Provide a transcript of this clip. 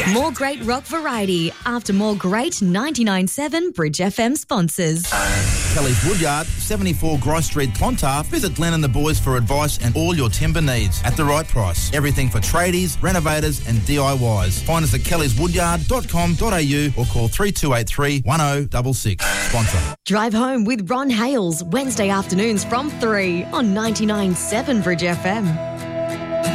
More great rock variety after more great 99.7 Bridge FM sponsors. Kelly's Woodyard, 74 Grice Street, Clontarf. Visit Glenn and the boys for advice and all your timber needs at the right price. Everything for tradies, renovators and DIYs. Find us at kellyswoodyard.com.au or call 3283 1066. Sponsor. Drive home with Ron Hales, Wednesday afternoons from 3 on 99.7 Bridge FM.